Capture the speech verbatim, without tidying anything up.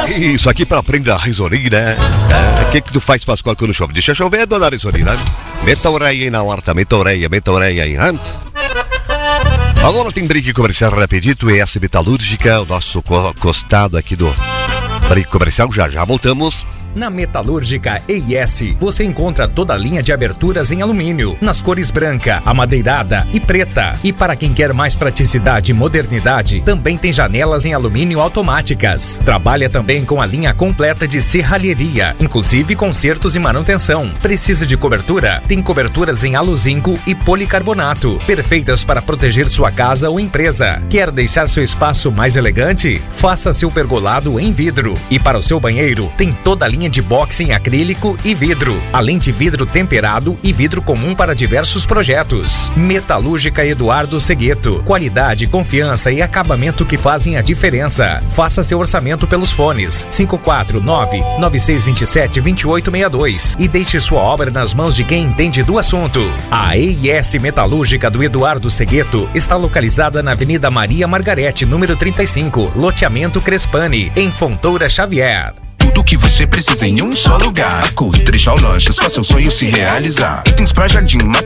Isso aqui pra aprender a Risoni, né? O que que tu faz Pascoal quando chove? Deixa chover, dona Risoni, né? Meta a orelha aí na horta, meta a orelha, meta a orelha aí, hein? Agora tem brinque comercial rapidito, E S Metalúrgica, o nosso co- costado aqui do brinque comercial, já já voltamos. Na Metalúrgica E I S, você encontra toda a linha de aberturas em alumínio, nas cores branca, amadeirada e preta. E para quem quer mais praticidade e modernidade, também tem janelas em alumínio automáticas. Trabalha também com a linha completa de serralheria, inclusive consertos e manutenção. Precisa de cobertura? Tem coberturas em aluzinco e policarbonato, perfeitas para proteger sua casa ou empresa. Quer deixar seu espaço mais elegante? Faça seu pergolado em vidro. E para o seu banheiro, tem toda a linha de boxe em acrílico e vidro, além de vidro temperado e vidro comum para diversos projetos. Metalúrgica Eduardo Segueto. Qualidade, confiança e acabamento que fazem a diferença. Faça seu orçamento pelos fones cinco quatro nove, nove seis dois sete, dois oito seis dois e deixe sua obra nas mãos de quem entende do assunto. A E I S Metalúrgica do Eduardo Segueto está localizada na Avenida Maria Margarete, número trinta e cinco, loteamento Crespani, em Fontoura Xavier. Tudo que você precisa em um só lugar. Acorre, Trechal Lojas, faça seu sonho se realizar. Itens pra jardim,